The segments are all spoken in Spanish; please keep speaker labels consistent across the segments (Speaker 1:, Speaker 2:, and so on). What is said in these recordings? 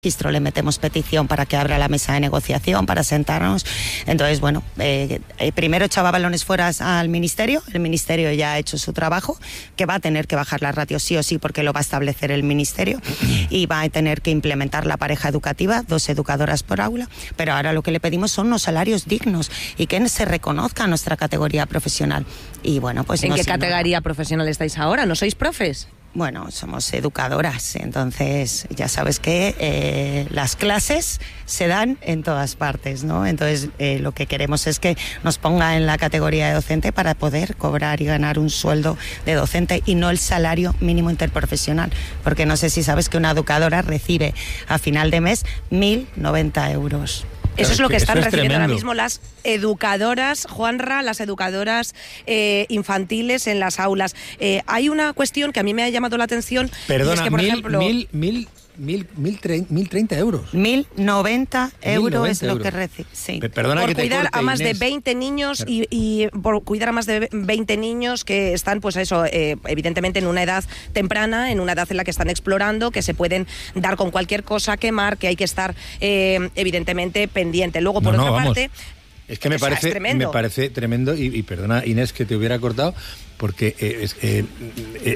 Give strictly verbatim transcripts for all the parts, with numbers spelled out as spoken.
Speaker 1: registro, le metemos petición para que abra la mesa de negociación, para sentarnos. Entonces, bueno, eh, eh, primero echaba balones fuera al Ministerio, el Ministerio ya ha hecho su trabajo, que va a tener que bajar la ratio sí o sí porque lo va a establecer el Ministerio y va a tener que implementar la pareja educativa, dos educadoras por aula, pero ahora lo que le pedimos son unos salarios dignos y que se reconozca nuestra categoría profesional. Y bueno, pues
Speaker 2: ¿En
Speaker 1: no,
Speaker 2: qué
Speaker 1: si
Speaker 2: categoría
Speaker 1: no,
Speaker 2: profesional estáis ahora? ¿No sois profes?
Speaker 1: Bueno, somos educadoras, entonces ya sabes que eh, las clases se dan en todas partes, ¿no? Entonces eh, lo que queremos es que nos ponga en la categoría de docente para poder cobrar y ganar un sueldo de docente y no el salario mínimo interprofesional, porque no sé si sabes que una educadora recibe a final de mes mil noventa euros.
Speaker 2: Eso es lo que están
Speaker 3: es
Speaker 2: recibiendo
Speaker 3: tremendo.
Speaker 2: ahora mismo las educadoras, Juanra, las educadoras eh, infantiles en las aulas. Eh, hay una cuestión que a mí me ha llamado la atención.
Speaker 3: Perdona,
Speaker 2: y es que, por
Speaker 3: mil,
Speaker 2: ejemplo,
Speaker 3: mil, mil, mil, mil, trein- mil treinta euros.
Speaker 1: mil noventa euros es lo
Speaker 3: euros.
Speaker 1: que recibe, sí.
Speaker 3: Pe- Perdona
Speaker 2: por
Speaker 3: que te
Speaker 2: cuidar
Speaker 3: corte,
Speaker 2: a más
Speaker 3: Inés.
Speaker 2: de veinte niños y, y por cuidar a más de veinte niños que están, pues eso, eh, evidentemente en una edad temprana, en una edad en la que están explorando, que se pueden dar con cualquier cosa, quemar, que hay que estar eh, evidentemente pendiente. Luego, por
Speaker 3: No, no,
Speaker 2: otra
Speaker 3: vamos.
Speaker 2: parte...
Speaker 3: Es que me
Speaker 2: o sea,
Speaker 3: parece,
Speaker 2: es tremendo.
Speaker 3: me parece tremendo y, y perdona, Inés, que te hubiera cortado, porque eh, es, eh, eh,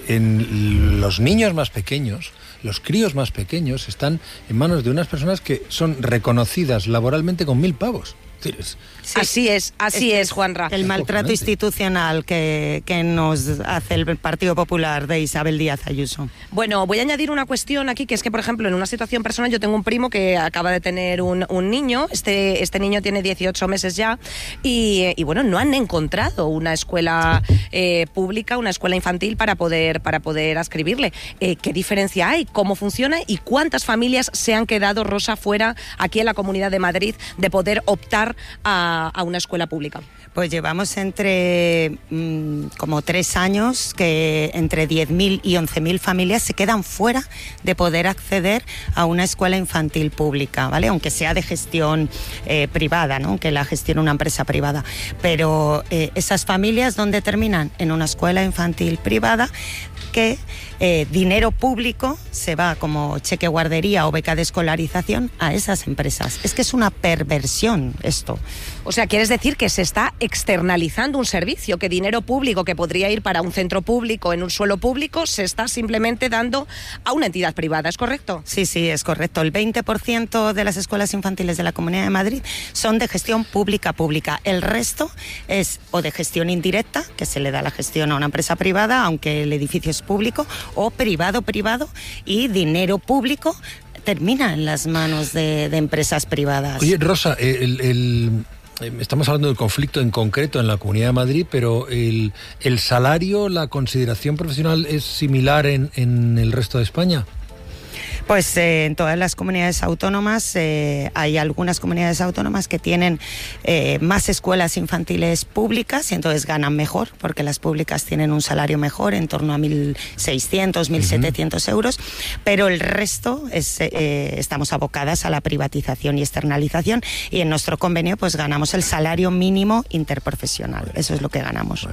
Speaker 3: en los niños más pequeños, los críos más pequeños están en manos de unas personas que son reconocidas laboralmente con mil pavos. Es decir, es-
Speaker 1: Sí.
Speaker 2: Así es, así
Speaker 1: Este
Speaker 2: es, Juanra.
Speaker 1: El maltrato
Speaker 3: Acojonante.
Speaker 1: institucional que, que nos hace el Partido Popular de Isabel Díaz Ayuso.
Speaker 2: Bueno, voy a añadir una cuestión aquí, que es que, por ejemplo, en una situación personal, yo tengo un primo que acaba de tener un, un niño, este, este niño tiene dieciocho meses ya, y, y bueno, no han encontrado una escuela eh, pública, una escuela infantil para poder, para poder adscribirle. Eh, ¿Qué diferencia hay? ¿Cómo funciona? ¿Y cuántas familias se han quedado, Rosa, fuera aquí en la Comunidad de Madrid de poder optar a a una escuela pública?
Speaker 1: Pues llevamos entre mmm, como tres años que entre diez mil y once mil familias se quedan fuera de poder acceder a una escuela infantil pública, ¿vale? Aunque sea de gestión eh, privada, ¿no? Que la gestione una empresa privada. Pero eh, esas familias, ¿dónde terminan? En una escuela infantil privada que eh, dinero público se va como cheque guardería o beca de escolarización a esas empresas. Es que es una perversión esto.
Speaker 2: O sea, ¿quieres decir que se está externalizando un servicio, que dinero público que podría ir para un centro público en un suelo público se está simplemente dando a una entidad privada? ¿Es correcto?
Speaker 1: Sí, sí, es correcto. El veinte por ciento de las escuelas infantiles de la Comunidad de Madrid son de gestión pública pública. El resto es o de gestión indirecta, que se le da la gestión a una empresa privada, aunque el edificio es público, o privado privado, y dinero público termina en las manos de, de empresas privadas.
Speaker 3: Oye, Rosa, el, el, estamos hablando del conflicto en concreto en la Comunidad de Madrid, pero el, el salario, la consideración profesional es similar en, en el resto de España.
Speaker 1: Pues eh, en todas las comunidades autónomas eh, hay algunas comunidades autónomas que tienen eh, más escuelas infantiles públicas y entonces ganan mejor, porque las públicas tienen un salario mejor, en torno a mil seiscientos, mil setecientos euros, pero el resto es, eh, estamos abocadas a la privatización y externalización, y en nuestro convenio pues ganamos el salario mínimo interprofesional. Eso es lo que ganamos.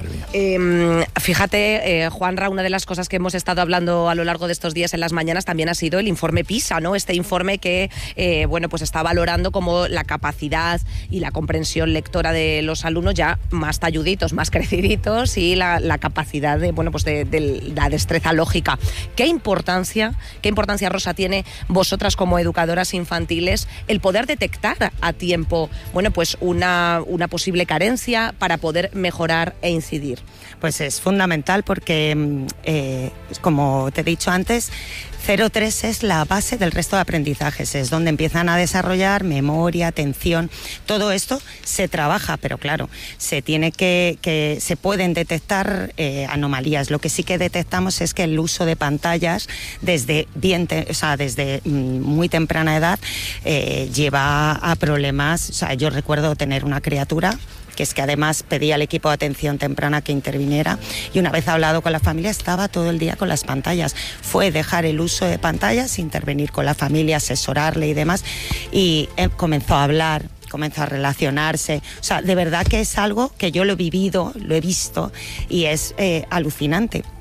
Speaker 2: Eh, fíjate, eh, Juanra, una de las cosas que hemos estado hablando a lo largo de estos días en las mañanas también ha sido el informe PISA, ¿no? Este informe que eh, bueno, pues está valorando como la capacidad y la comprensión lectora de los alumnos ya más talluditos, más creciditos, y la, la capacidad de, bueno, pues de, de la destreza lógica. ¿Qué importancia, qué importancia, Rosa, tiene vosotras como educadoras infantiles el poder detectar a tiempo, bueno, pues una, una posible carencia para poder mejorar e incidir?
Speaker 1: Pues es fundamental porque, eh, como te he dicho antes, cero tres es la base del resto de aprendizajes, es donde empiezan a desarrollar memoria, atención. Todo esto se trabaja, pero claro, se tiene que, que se pueden detectar eh, anomalías. Lo que sí que detectamos es que el uso de pantallas desde bien, te, o sea, desde muy temprana edad eh, lleva a problemas. O sea, yo recuerdo tener una criatura que es que además pedía al equipo de atención temprana que interviniera, y una vez hablado con la familia estaba todo el día con las pantallas. Fue dejar el uso de pantallas, intervenir con la familia, asesorarle y demás, y eh, comenzó a hablar, comenzó a relacionarse. O sea, de verdad que es algo que yo lo he vivido, lo he visto, y es eh, alucinante.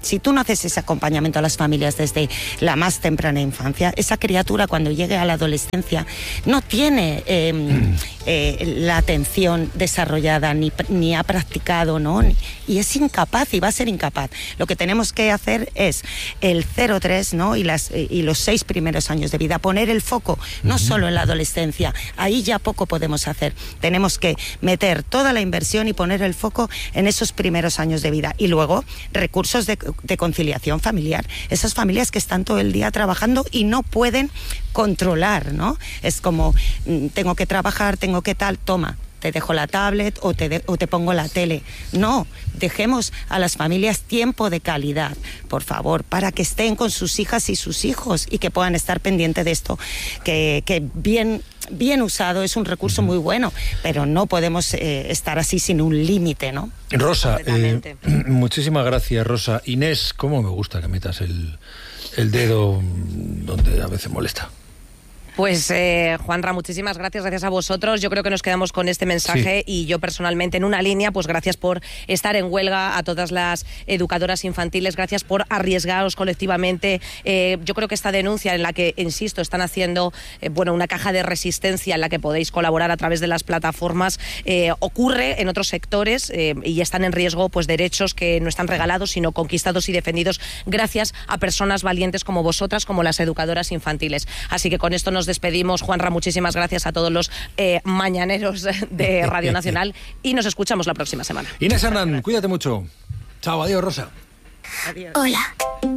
Speaker 1: Si tú no haces ese acompañamiento a las familias desde la más temprana infancia, esa criatura cuando llegue a la adolescencia no tiene eh, eh, la atención desarrollada ni, ni ha practicado, ¿no? Y es incapaz y va a ser incapaz. Lo que tenemos que hacer es el cero tres, ¿no? y, las, y los seis primeros años de vida, poner el foco no solo en la adolescencia, ahí ya poco podemos hacer. Tenemos que meter toda la inversión y poner el foco en esos primeros años de vida. Y luego, recursos de, de conciliación familiar. Esas familias que están todo el día trabajando y no pueden controlar, ¿no? Es como, tengo que trabajar, tengo que tal, toma, te dejo la tablet o te, de, o te pongo la tele. No, dejemos a las familias tiempo de calidad, por favor, para que estén con sus hijas y sus hijos y que puedan estar pendientes de esto, que, que bien... bien usado, es un recurso muy bueno, pero no podemos eh, estar así sin un límite, ¿no?
Speaker 3: Rosa, eh, muchísimas gracias, Rosa. Inés, ¿cómo me gusta que metas el, el dedo donde a veces molesta?
Speaker 2: Pues eh, Juanra, muchísimas gracias, gracias a vosotros. Yo creo que nos quedamos con este mensaje sí. Y yo personalmente en una línea, pues gracias por estar en huelga a todas las educadoras infantiles, gracias por arriesgaros colectivamente. Eh, yo creo que esta denuncia en la que, insisto, están haciendo eh, bueno, una caja de resistencia en la que podéis colaborar a través de las plataformas, eh, ocurre en otros sectores eh, y están en riesgo pues derechos que no están regalados, sino conquistados y defendidos gracias a personas valientes como vosotras, como las educadoras infantiles. Así que con esto nos despedimos. Juanra, muchísimas gracias a todos los eh, mañaneros de Radio Nacional y nos escuchamos la próxima semana.
Speaker 3: Inés Hernán, cuídate mucho. Chao, adiós, Rosa.
Speaker 1: Adiós.
Speaker 4: Hola.